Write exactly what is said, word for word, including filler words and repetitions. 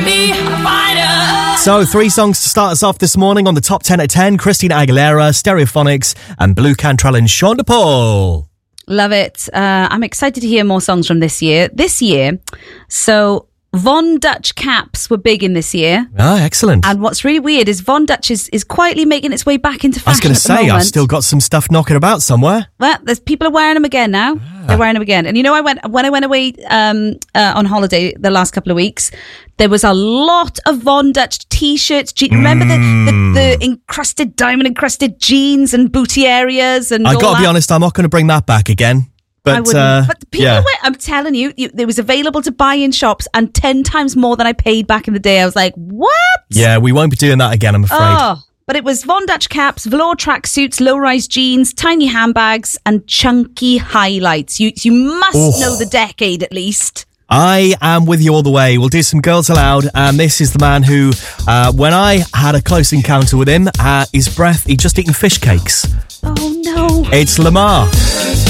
So, three songs to start us off this morning on the top ten at ten. Christina Aguilera, Stereophonics, and Blue Cantrell and Sean DePaul. Love it. Uh, I'm excited to hear more songs from this year. This year, so Von Dutch caps were big in this year. Ah, excellent. And what's really weird is Von Dutch is, is quietly making its way back into fashion. I was going to say, I've still got some stuff knocking about somewhere. Well, there's people are wearing them again now. Ah. They're wearing them again. And you know, I went when I went away um, uh, on holiday the last couple of weeks, there was a lot of Von Dutch t-shirts. Do you remember mm. the, the, the encrusted, diamond encrusted jeans and booty areas? And I got to that? be honest, I'm not going to bring that back again. But, uh, but people yeah. were, I'm telling you, you, it was available to buy in shops and ten times more than I paid back in the day. I was like, what? Yeah, we won't be doing that again, I'm afraid. Oh, but it was Von Dutch caps, velour tracksuits, low-rise jeans, tiny handbags, and chunky highlights. You, you must oh. know the decade at least. I am with you all the way. We'll do some Girls Aloud, and this is the man who, uh, when I had a close encounter with him, uh, his breath, he'd just eaten fish cakes. Oh, no. It's Lamar.